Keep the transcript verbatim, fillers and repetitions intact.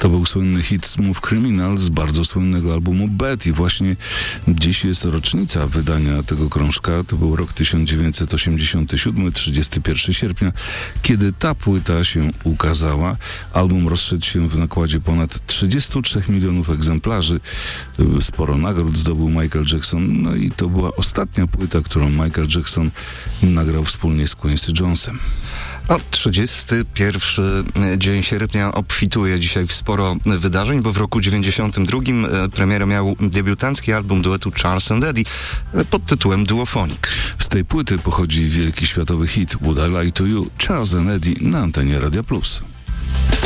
To był słynny hit Smooth Criminal z bardzo słynnego albumu Bad i właśnie dziś jest rocznica wydania tego krążka. To był rok tysiąc dziewięćset osiemdziesiąty siódmy, trzydziestego pierwszego sierpnia, kiedy ta płyta się ukazała. Album rozszedł się w nakładzie ponad trzydziestu trzech milionów egzemplarzy. Sporo nagród zdobył Michael Jackson, no i to była ostatnia płyta, którą Michael Jackson nagrał wspólnie z Quincy Jonesem. O, trzydziesty pierwszy dzień sierpnia obfituje dzisiaj w sporo wydarzeń, bo w roku dziewięćdziesiątym drugim premierę miał debiutancki album duetu Charles and Eddie pod tytułem Duophonic. Z tej płyty pochodzi wielki światowy hit Would I Lie to You, Charles and Eddie na antenie Radia Plus.